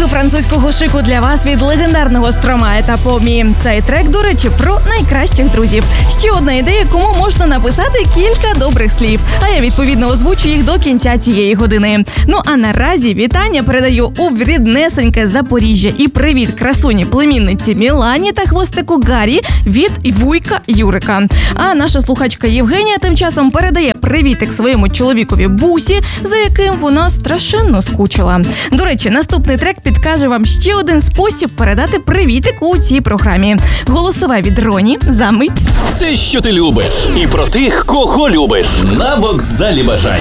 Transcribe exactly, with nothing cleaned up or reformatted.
Трохи французького шику для вас від легендарного Стромае та Помі. Цей трек, до речі, про найкращих друзів. Ще одна ідея, кому можна написати кілька добрих слів. А я, відповідно, озвучу їх до кінця цієї години. Ну, а наразі вітання передаю у ріднесеньке Запоріжжя. І привіт красуні племінниці Мілані та хвостику Гарі від вуйка Юрика. А наша слухачка Євгенія тим часом передає привітик своєму чоловікові Бусі, за яким вона страшенно скучила. До речі, наступний трек підкаже вам ще один спосіб передати привітик у цій програмі. Голосове від Роні за мить. Те, що ти любиш, і про тих, кого любиш. На вокзалі бажань.